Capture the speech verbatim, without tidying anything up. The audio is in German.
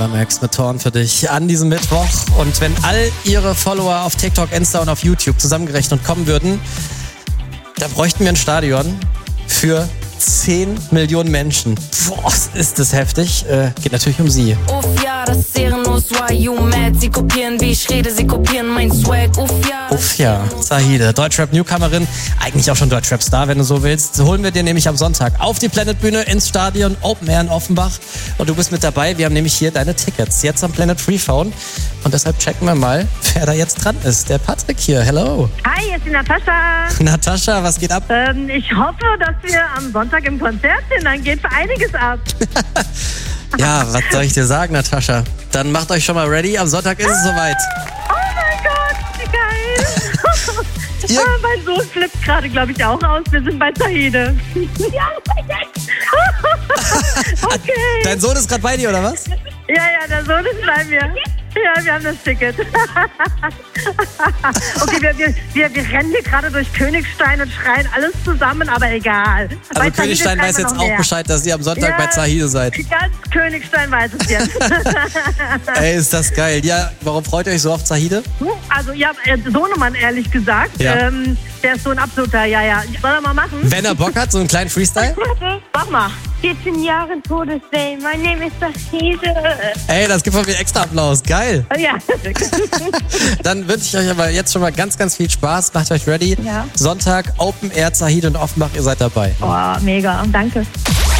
Avermax mit Torn für dich an diesem Mittwoch. Und wenn all ihre Follower auf TikTok, Insta und auf YouTube zusammengerechnet kommen würden, dann bräuchten wir ein Stadion für zehn Millionen Menschen. Boah, ist das heftig. Äh, geht natürlich um sie. Uff, ja, das ist ehrenlos, why you mad? Sie kopieren, wie ich rede, sie kopieren mein Swag. Uff, ja. Uff, ja. Zahide, Deutschrap-Newcomerin, eigentlich auch schon Deutschrap-Star, wenn du so willst. Holen wir dir nämlich am Sonntag auf die Planet-Bühne ins Stadion Open Air in Offenbach. Und du bist mit dabei. Wir haben nämlich hier deine Tickets jetzt am Planet Freephone. Und deshalb checken wir mal, wer da jetzt dran ist. Der Patrick hier. Hello. Hi, hier ist die Natascha. Natascha, was geht ab? Ähm, ich hoffe, dass wir am Sonntag im Konzert sind. Dann geht einiges ab. Ja, was soll ich dir sagen, Natascha? Dann macht euch schon mal ready. Am Sonntag ist es soweit. Oh mein Gott, wie geil. Ihr- Ah, mein Sohn flippt gerade, glaube ich, auch aus. Wir sind bei Zahide. Ja, okay. Dein Sohn ist gerade bei dir, oder was? Ja, ja, der Sohn ist bei mir. Ja, wir haben das Ticket. Okay, wir, wir, wir, wir rennen hier gerade durch Königstein und schreien alles zusammen, aber egal. Bei Also Zahide Königstein schreien weiß wir jetzt noch auch mehr. Bescheid, dass ihr am Sonntag Ja. bei Zahide seid. Ganz Königstein weiß es jetzt. Ey, ist das geil. Ja, warum freut ihr euch so auf Zahide? Also, ja, äh, Sohnemann, ehrlich gesagt. Ja. Ähm, der ist so ein absoluter, ja, ja. Soll er mal machen? Wenn er Bock hat, so einen kleinen Freestyle? Mach mal. vierzehn Jahre Todesday. My name is Zahide. Ey, das gibt von mir extra Applaus. Geil. Ja. Dann wünsche ich euch aber jetzt schon mal ganz, ganz viel Spaß. Macht euch ready. Ja. Sonntag, Open Air, Zahide und Offenbach. Ihr seid dabei. Oh, mega. Danke.